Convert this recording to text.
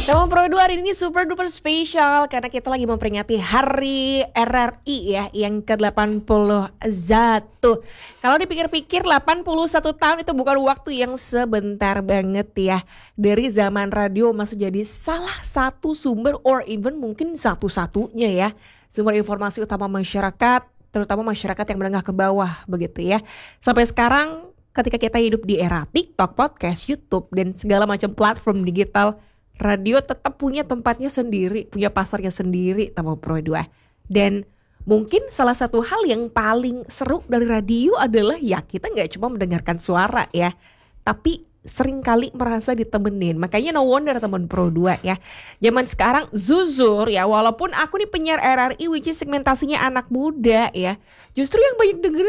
Teman Pro 2 hari ini super duper spesial karena kita lagi memperingati Hari RRI ya yang ke-81. Kalau dipikir-pikir 81 tahun itu bukan waktu yang sebentar banget ya. Dari zaman radio masih jadi salah satu sumber or even mungkin satu-satunya ya sumber informasi utama masyarakat, terutama masyarakat yang menengah ke bawah begitu ya. Sampai sekarang ketika kita hidup di era TikTok, podcast, YouTube dan segala macam platform digital, radio tetap punya tempatnya sendiri, punya pasarnya sendiri Teman Pro 2. Dan mungkin salah satu hal yang paling seru dari radio adalah ya kita gak cuma mendengarkan suara ya, tapi seringkali merasa ditemenin. Makanya no wonder Teman Pro 2 ya. Zaman sekarang zuzur ya, walaupun aku nih penyiar RRI which is segmentasinya anak muda ya, justru yang banyak dengerin